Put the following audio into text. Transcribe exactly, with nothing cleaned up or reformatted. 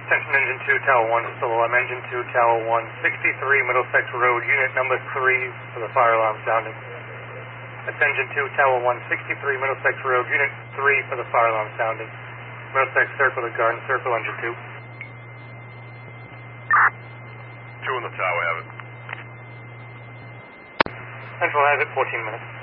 Attention Engine two, Tower one, Solo M, Engine two, Tower one, sixty-three Middlesex Road, Unit number three for the fire alarm sounding. That's Engine two, Tower one, sixty-three Middlesex Road, Unit three for the fire alarm sounding. Middlesex Circle the Garden, Circle Engine two. Two in the tower, have it. Central has it, fourteen minutes.